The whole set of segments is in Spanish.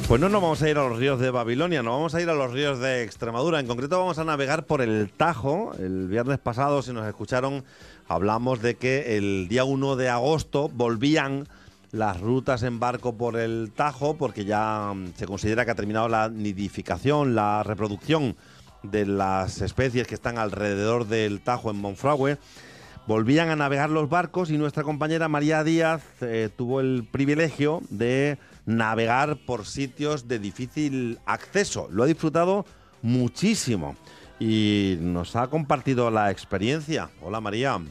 Pues no nos vamos a ir a los ríos de Babilonia, nos vamos a ir a los ríos de Extremadura. En concreto vamos a navegar por el Tajo. El viernes pasado, si nos escucharon, hablamos de que el día 1 de agosto volvían las rutas en barco por el Tajo, porque ya se considera que ha terminado la nidificación, la reproducción de las especies que están alrededor del Tajo en Monfragüe. Volvían a navegar los barcos y nuestra compañera María Díaz tuvo el privilegio de navegar por sitios de difícil acceso. Lo ha disfrutado muchísimo y nos ha compartido la experiencia. Hola, María.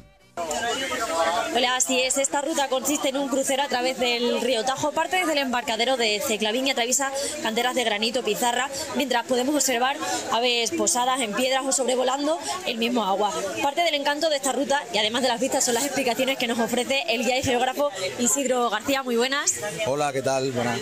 Hola, así es. Esta ruta consiste en un crucero a través del río Tajo. Parte desde el embarcadero de Ceclavín y atraviesa canteras de granito, pizarra, mientras podemos observar aves posadas en piedras o sobrevolando el mismo agua. Parte del encanto de esta ruta, y además de las vistas, son las explicaciones que nos ofrece el guía y geógrafo Isidro García. Muy buenas. Hola, ¿qué tal? Buenas.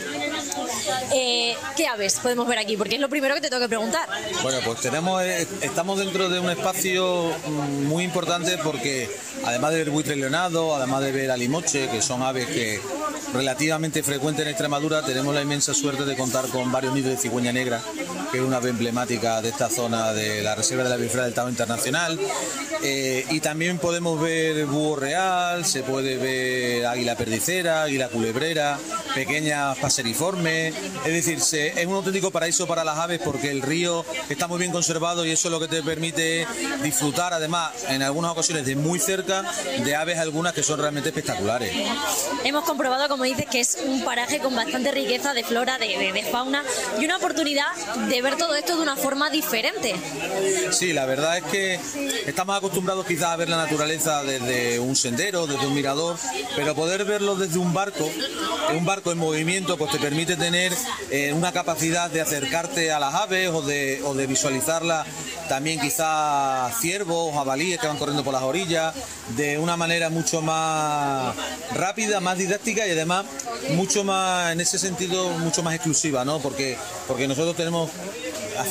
¿Qué aves podemos ver aquí? Porque es lo primero que te tengo que preguntar. Bueno, pues estamos dentro de un espacio muy importante porque además de ver buitre leonado, además de ver alimoche, que son aves que relativamente frecuentes en Extremadura, tenemos la inmensa suerte de contar con varios nidos de cigüeña negra, que es una ave emblemática de esta zona de la Reserva de la Biosfera del Tajo Internacional. Y también podemos ver búho real, se puede ver águila perdicera, águila culebrera, pequeñas paseriformes. Es decir, es un auténtico paraíso para las aves porque el río está muy bien conservado y eso es lo que te permite disfrutar, además, en algunas ocasiones de muy cerca, de aves algunas que son realmente espectaculares. Hemos comprobado, como dices, que es un paraje con bastante riqueza de flora, de fauna y una oportunidad de ver todo esto de una forma diferente. Sí, la verdad es que estamos acostumbrados quizás a ver la naturaleza desde un sendero, desde un mirador, pero poder verlo desde un barco en movimiento, pues te permite tener una capacidad de acercarte a las aves o de visualizarlas también quizás ciervos, jabalíes que van corriendo por las orillas, de una manera mucho más rápida, más didáctica y además mucho más, en ese sentido, mucho más exclusiva, ¿no? Porque nosotros tenemos